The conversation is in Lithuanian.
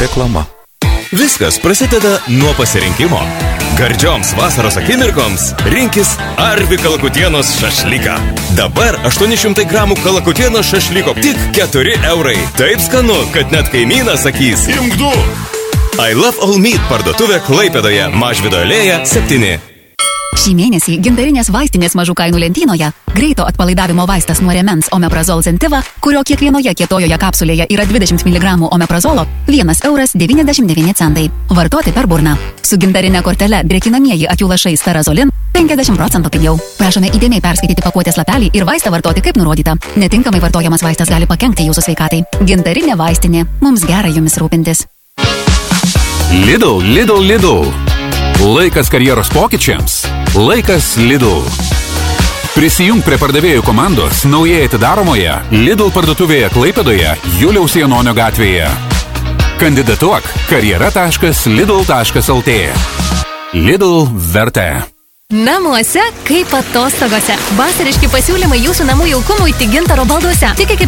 Reklama. Viskas prasideda nuo pasirinkimo. Gardžioms vasaros akimirkoms rinkis Arvi kalakutienos šašlyką. Dabar 800 gramų kalakutienos šašlyko tik 4 eurai. Taip skanu, kad net kaimynas sakys: imk 2. I Love All Meat parduotuvė Klaipėdoje, Mažvydo alėja 7. Šį mėnesį gintarinės vaistinės mažų kainų lentynoje greito atpalaidavimo vaistas nuo rėmens Omeprazol Zentiva, kurio kiekvienoje kietojoje kapsulėje yra 20 mg omeprazolo, 1,99 €. Vartoti per burną. Su gintarinė kortele drėkinamieji akių lašai Sterazolin 50% pigiau. Prašome įdėmiai perskaityti pakuotės lapelį ir vaistą vartoti kaip nurodyta. Netinkamai vartojamas vaistas gali pakenkti jūsų sveikatai. Gintarinė vaistinė. Mums gera jumis rūpintis. Lidl. Laikas karjeros pokyčiams. Laikas Lidl. Prisijung prie pardavėjų komandos naujai atidaromoje Lidl parduotuvėje Klaipėdoje, Juliaus Janonio gatvėje. Kandidatuok karjera.lidl.lt. Lidl verta. Namuose kaip atostogose. Vasariški pasiūlymai jūsų namų jaukumui tik Gintaro balduose. Tik iki